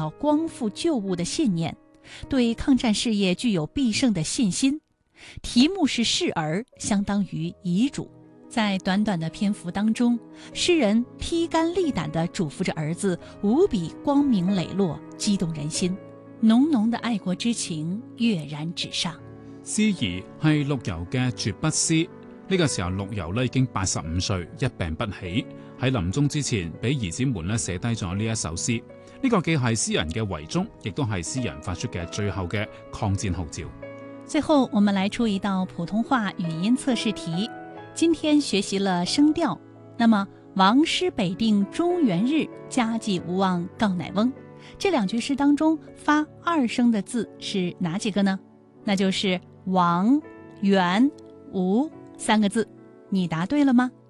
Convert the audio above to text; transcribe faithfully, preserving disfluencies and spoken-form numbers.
要光复旧物的信念，对抗战事业具有必胜的信心。题目是示儿，相当于遗嘱。在短短的篇幅当中，诗人披肝沥胆地嘱咐着兒子，無比光明磊落，激動人心，濃濃的愛國之情躍然紙上。 詩兒係陸游嘅絕筆師，呢、這個時候陸游咧已經八十五歲，一病不起，喺臨終之前俾兒子們咧寫低咗呢一首詩。呢、這個既係詩人嘅遺囑，亦都係詩人發出嘅最後嘅抗戰號召。 最後我們來出一道普通話語音測試題，今天學習了聲調，那麼王師北定中原日，家祭無忘告乃翁，這兩句詩當中發二聲的字是哪幾個呢？那就是王、元、吳三個字，你答對了嗎？